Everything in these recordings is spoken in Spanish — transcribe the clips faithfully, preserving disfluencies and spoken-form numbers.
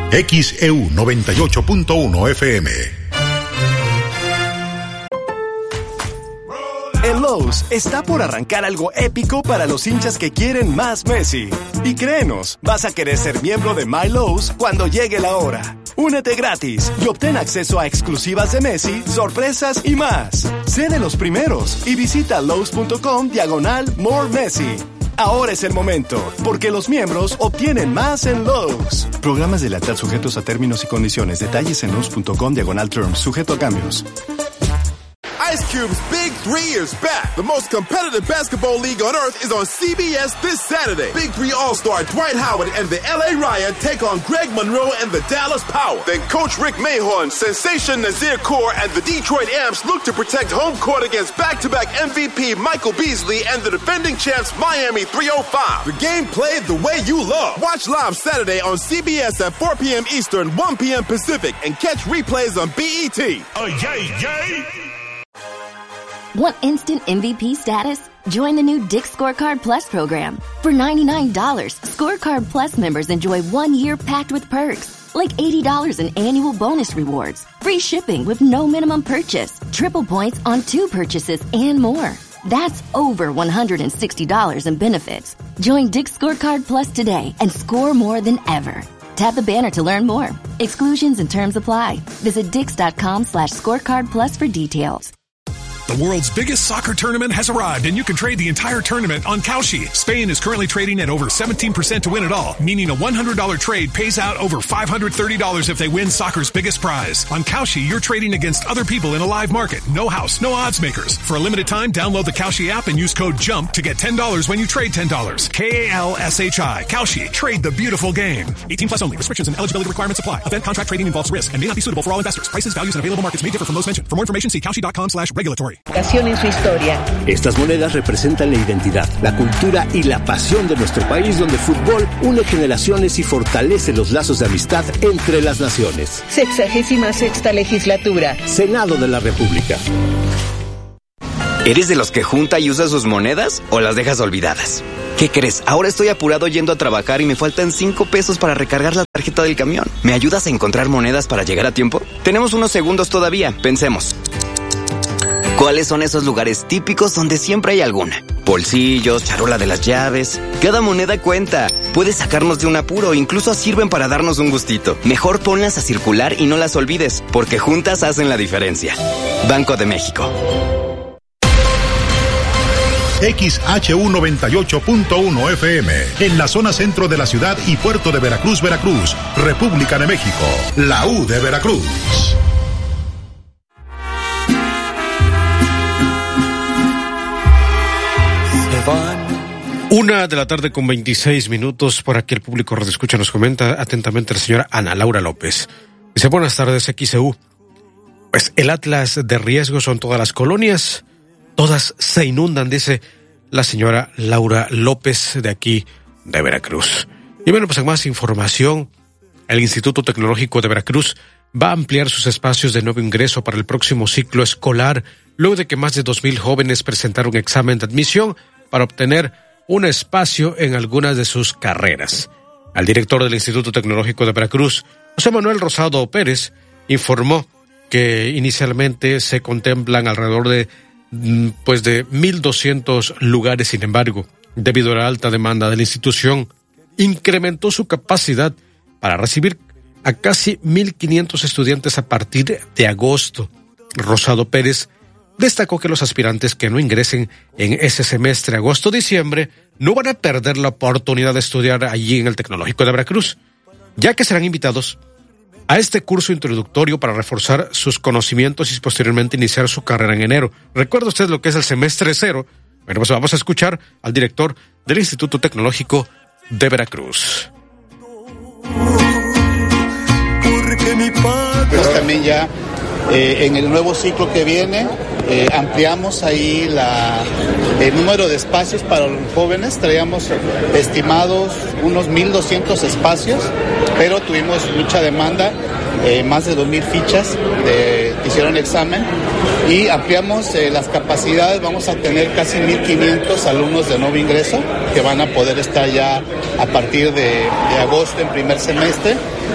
X E U noventa y ocho punto uno F M. En Lowe's está por arrancar algo épico para los hinchas que quieren más Messi. Y créenos, vas a querer ser miembro de My Lowe's cuando llegue la hora. Únete gratis y obtén acceso a exclusivas de Messi, sorpresas y más. Sé de los primeros y visita Lowe's.com diagonal More Messi. Ahora es el momento, porque los miembros obtienen más en Lowe's. Programas de lealtad sujetos a términos y condiciones. Detalles en Lowe's.com diagonal terms, sujeto a cambios. Ice Cube's Big Three is back. The most competitive basketball league on earth is on C B S this Saturday. Big Three All-Star Dwight Howard and the L A Riot take on Greg Monroe and the Dallas Power. Then Coach Rick Mahorn, Sensation Nazir Kaur, and the Detroit Amps look to protect home court against back-to-back M V P Michael Beasley and the defending champs Miami three oh five. The game played the way you love. Watch live Saturday on C B S at four p.m. Eastern, one p.m. Pacific, and catch replays on B E T. Oh, yay, yay! Want instant M V P status? Join the new Dick's Scorecard Plus program. For ninety-nine dollars, Scorecard Plus members enjoy one year packed with perks, like eighty dollars in annual bonus rewards, free shipping with no minimum purchase, triple points on two purchases, and more. That's over one hundred sixty dollars in benefits. Join Dick's Scorecard Plus today and score more than ever. Tap the banner to learn more. Exclusions and terms apply. Visit dix.com slash scorecard plus for details. The world's biggest soccer tournament has arrived, and you can trade the entire tournament on Kalshi. Spain is currently trading at over seventeen percent to win it all, meaning a one hundred dollars trade pays out over five hundred thirty dollars if they win soccer's biggest prize. On Kalshi, you're trading against other people in a live market. No house, no odds makers. For a limited time, download the Kalshi app and use code JUMP to get ten dollars when you trade ten dollars. K A L S H I. Kalshi. Trade the beautiful game. eighteen plus only. Restrictions and eligibility requirements apply. Event contract trading involves risk and may not be suitable for all investors. Prices, values, and available markets may differ from those mentioned. For more information, see kalshi.com slash regulatory. En su historia. Estas monedas representan la identidad, la cultura y la pasión de nuestro país, donde el fútbol une generaciones y fortalece los lazos de amistad entre las naciones. Sexagésima sexta legislatura. Senado de la República. ¿Eres de los que junta y usa sus monedas o las dejas olvidadas? ¿Qué crees? Ahora estoy apurado yendo a trabajar y me faltan cinco pesos para recargar la tarjeta del camión. ¿Me ayudas a encontrar monedas para llegar a tiempo? Tenemos unos segundos todavía. Pensemos. ¿Cuáles son esos lugares típicos donde siempre hay alguna? Bolsillos, charola de las llaves. Cada moneda cuenta. Puede sacarnos de un apuro, incluso sirven para darnos un gustito. Mejor ponlas a circular y no las olvides, porque juntas hacen la diferencia. Banco de México. X H U noventa y ocho punto uno F M, en la zona centro de la ciudad y puerto de Veracruz, Veracruz, República de México, la U de Veracruz. Una de la tarde con veintiséis minutos, por aquí el público radioescucha nos comenta atentamente la señora Ana Laura López. Dice, buenas tardes, X E U. Pues el atlas de riesgo son todas las colonias, todas se inundan, dice la señora Laura López de aquí de Veracruz. Y bueno, pues en más información, el Instituto Tecnológico de Veracruz va a ampliar sus espacios de nuevo ingreso para el próximo ciclo escolar, luego de que más de dos mil jóvenes presentaron examen de admisión para obtener un espacio en algunas de sus carreras. El director del Instituto Tecnológico de Veracruz, José Manuel Rosado Pérez, informó que inicialmente se contemplan alrededor de pues de mil doscientos lugares. Sin embargo, debido a la alta demanda de la institución, incrementó su capacidad para recibir a casi mil quinientos estudiantes a partir de agosto. Rosado Pérez destacó que los aspirantes que no ingresen en ese semestre, agosto-diciembre, no van a perder la oportunidad de estudiar allí en el Tecnológico de Veracruz, ya que serán invitados a este curso introductorio para reforzar sus conocimientos y posteriormente iniciar su carrera en enero. ¿Recuerda usted lo que es el semestre cero? Bueno, pues vamos a escuchar al director del Instituto Tecnológico de Veracruz. Pues también ya eh, en el nuevo ciclo que viene eh, ampliamos ahí la, el número de espacios para los jóvenes. Traíamos estimados unos mil doscientos espacios, pero tuvimos mucha demanda, eh, más de dos mil fichas de, que hicieron examen, y ampliamos eh, las capacidades. Vamos a tener casi mil quinientos alumnos de nuevo ingreso que van a poder estar ya a partir de, de agosto en primer semestre.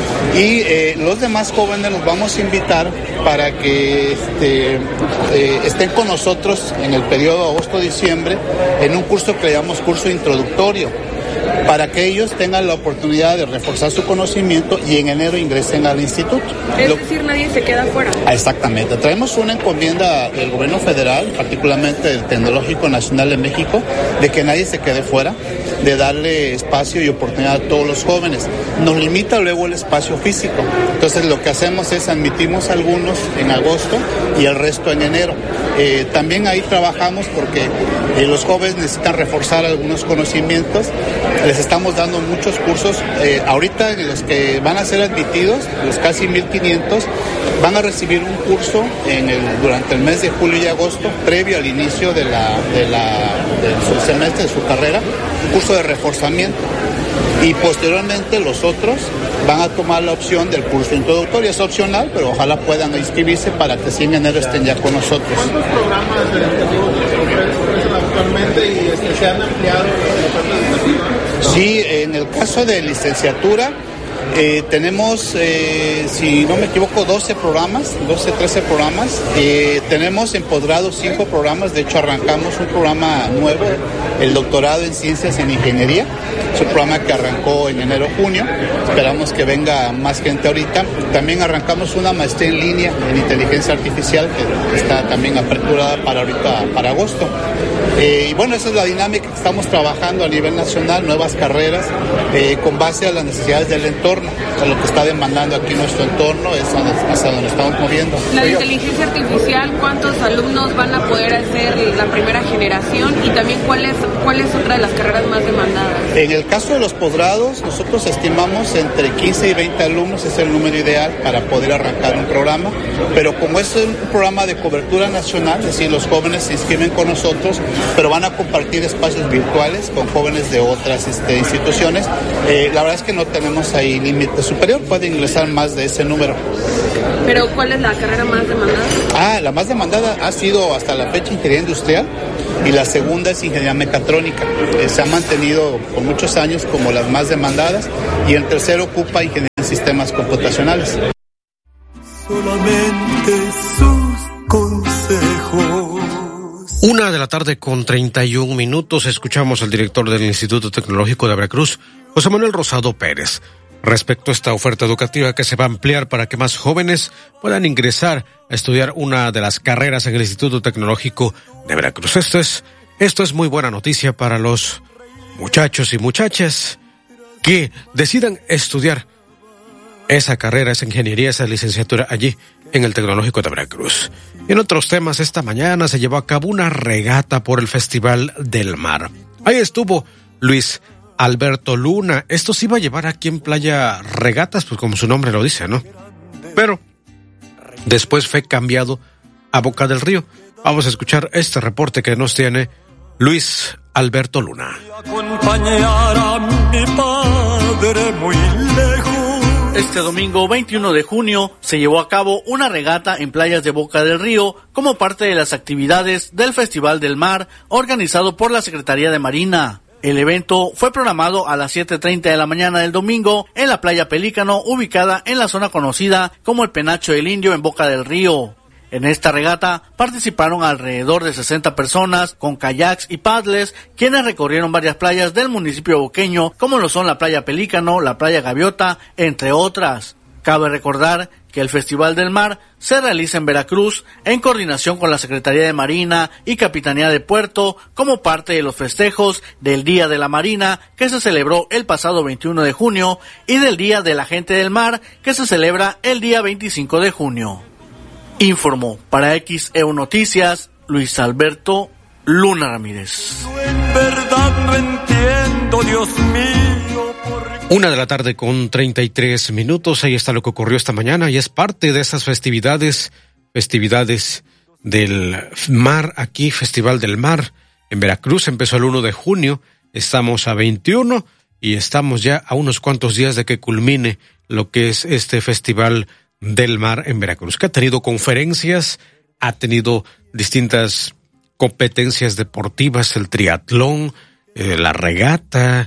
Y eh, los demás jóvenes los vamos a invitar para que este, eh, estén con nosotros en el periodo agosto-diciembre en un curso que le llamamos curso introductorio, para que ellos tengan la oportunidad de reforzar su conocimiento y en enero ingresen al instituto. Es Lo... decir, nadie se queda fuera. Exactamente. Traemos una encomienda del gobierno federal, particularmente del Tecnológico Nacional de México, de que nadie se quede fuera, de darle espacio y oportunidad a todos los jóvenes. Nos limita luego el espacio físico. Entonces lo que hacemos es admitimos algunos en agosto y el resto en enero. Eh, también ahí trabajamos porque eh, los jóvenes necesitan reforzar algunos conocimientos. Les estamos dando muchos cursos. Eh, ahorita los que van a ser admitidos, los casi mil quinientos, van a recibir un curso en el, durante el mes de julio y agosto, previo al inicio de la, de la, de su semestre, de su carrera, un curso de reforzamiento. Y posteriormente los otros van a tomar la opción del curso introductorio. Es opcional, pero ojalá puedan inscribirse para que así en enero estén ya con nosotros. ¿Cuántos programas ofrecen actualmente y este, se han ampliado la oferta educativa? Sí, en el caso de licenciatura, Eh, tenemos, eh, si no me equivoco, doce programas, doce, trece programas. Eh, tenemos en posgrado cinco programas. De hecho, arrancamos un programa nuevo, el doctorado en ciencias en ingeniería. Es un programa que arrancó en enero-junio. Esperamos que venga más gente ahorita. También arrancamos una maestría en línea en inteligencia artificial que está también aperturada para ahorita, para agosto. Eh, y bueno, esa es la dinámica que estamos trabajando a nivel nacional, nuevas carreras, eh, con base a las necesidades del entorno. O sea, lo que está demandando aquí nuestro entorno es hacia donde estamos moviendo. La de inteligencia artificial, ¿cuántos alumnos van a poder hacer la primera generación? Y también, ¿cuál es, cuál es otra de las carreras más demandadas? En el caso de los posgrados, nosotros estimamos entre quince y veinte alumnos es el número ideal para poder arrancar un programa, pero como es un programa de cobertura nacional, es decir, los jóvenes se inscriben con nosotros, pero van a compartir espacios virtuales con jóvenes de otras este, instituciones. Eh, la verdad es que no tenemos ahí límite superior, puede ingresar más de ese número. ¿Pero cuál es la carrera más demandada? Ah, la más demandada ha sido hasta la fecha ingeniería industrial y la segunda es ingeniería mecatrónica. Eh, se ha mantenido por muchos años como las más demandadas y el tercero ocupa ingeniería en sistemas computacionales. Solamente sus consejos. Una de la tarde con treinta y un minutos, escuchamos al director del Instituto Tecnológico de Veracruz, José Manuel Rosado Pérez, respecto a esta oferta educativa que se va a ampliar para que más jóvenes puedan ingresar a estudiar una de las carreras en el Instituto Tecnológico de Veracruz. Esto es, esto es muy buena noticia para los muchachos y muchachas que decidan estudiar esa carrera, esa ingeniería, esa licenciatura allí en el Tecnológico de Veracruz. Y en otros temas, esta mañana se llevó a cabo una regata por el Festival del Mar. Ahí estuvo Luis Alberto Luna. Esto se iba a llevar aquí en Playa Regatas, pues como su nombre lo dice, ¿no? Pero después fue cambiado a Boca del Río. Vamos a escuchar este reporte que nos tiene Luis Alberto Luna. Acompañar a mi padre muy lejos. Este domingo veintiuno de junio se llevó a cabo una regata en playas de Boca del Río como parte de las actividades del Festival del Mar organizado por la Secretaría de Marina. El evento fue programado a las siete treinta de la mañana del domingo en la playa Pelícano, ubicada en la zona conocida como el Penacho del Indio en Boca del Río. En esta regata participaron alrededor de sesenta personas con kayaks y paddles, quienes recorrieron varias playas del municipio boqueño, como lo son la playa Pelícano, la playa Gaviota, entre otras. Cabe recordar que el Festival del Mar se realiza en Veracruz en coordinación con la Secretaría de Marina y Capitanía de Puerto como parte de los festejos del Día de la Marina que se celebró el pasado veintiuno de junio y del Día de la Gente del Mar que se celebra el día veinticinco de junio. Informó para X E U Noticias Luis Alberto Luna Ramírez. En verdad no entiendo, Dios mío. Por... Una de la tarde con treinta y tres minutos. Ahí está lo que ocurrió esta mañana y es parte de esas festividades, festividades del mar aquí, Festival del Mar en Veracruz. Empezó el uno de junio, estamos a veintiuno y estamos ya a unos cuantos días de que culmine lo que es este Festival del Mar en Veracruz, que ha tenido conferencias, ha tenido distintas competencias deportivas, el triatlón, eh, la regata,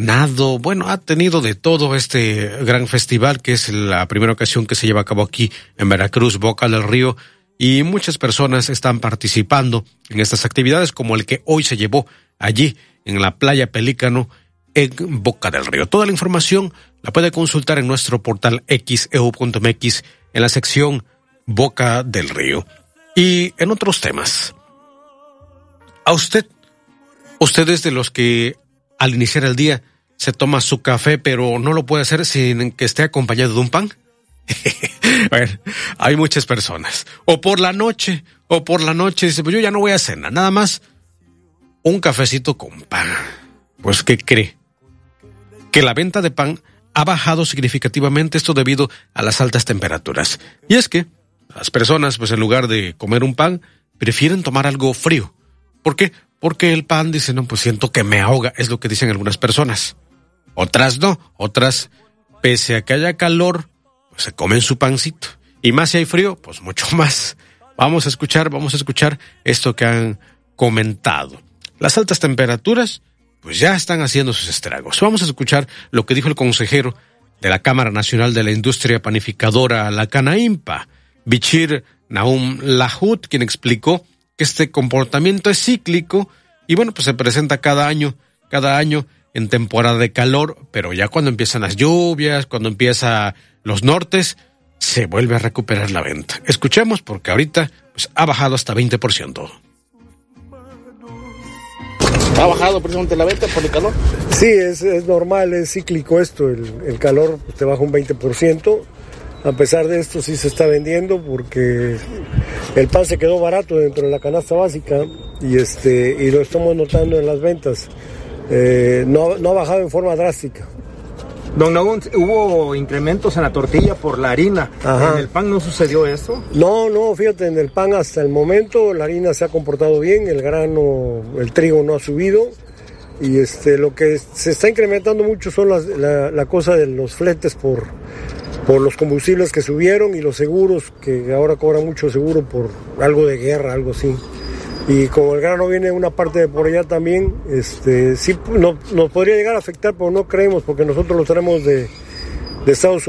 nado, bueno, ha tenido de todo este gran festival, que es la primera ocasión que se lleva a cabo aquí en Veracruz, Boca del Río, y muchas personas están participando en estas actividades, como el que hoy se llevó allí en la playa Pelícano en Boca del Río. Toda la información la puede consultar en nuestro portal equis e u punto eme equis en la sección Boca del Río. Y en otros temas, a usted, usted es de los que al iniciar el día se toma su café, pero no lo puede hacer sin que esté acompañado de un pan. Bueno, hay muchas personas. O por la noche, o por la noche, dice, pues yo ya no voy a cenar, nada más un cafecito con pan. Pues, ¿qué cree? Que la venta de pan ha bajado significativamente, esto debido a las altas temperaturas. Y es que las personas, pues en lugar de comer un pan, prefieren tomar algo frío. ¿Por qué? Porque el pan, dicen, no, pues siento que me ahoga, es lo que dicen algunas personas. Otras no, otras, pese a que haya calor, pues se comen su pancito. Y más si hay frío, pues mucho más. Vamos a escuchar, vamos a escuchar esto que han comentado. Las altas temperaturas, pues ya están haciendo sus estragos. Vamos a escuchar lo que dijo el consejero de la Cámara Nacional de la Industria Panificadora, la Canaimpa, Bichir Nahum Lahut, quien explicó que este comportamiento es cíclico y bueno, pues se presenta cada año, cada año en temporada de calor, pero ya cuando empiezan las lluvias, cuando empiezan los nortes, se vuelve a recuperar la venta. Escuchemos, porque ahorita pues ha bajado hasta veinte por ciento. ¿Ha bajado precisamente la venta por el calor? Sí, es, es normal, es cíclico esto, el, el calor pues, te baja un veinte por ciento. A pesar de esto sí se está vendiendo porque el pan se quedó barato dentro de la canasta básica y este y lo estamos notando en las ventas. Eh, no, no ha bajado en forma drástica. Don Nahum, ¿hubo incrementos en la tortilla por la harina? Ajá. ¿En el pan no sucedió eso? No, no, fíjate, en el pan hasta el momento la harina se ha comportado bien, el grano, el trigo no ha subido y este lo que se está incrementando mucho son las, la, la cosa de los fletes por, por los combustibles que subieron y los seguros, que ahora cobran mucho seguro por algo de guerra, algo así. Y como el grano viene una parte de por allá también, este sí no, nos podría llegar a afectar, pero no creemos porque nosotros lo traemos de, de Estados Unidos.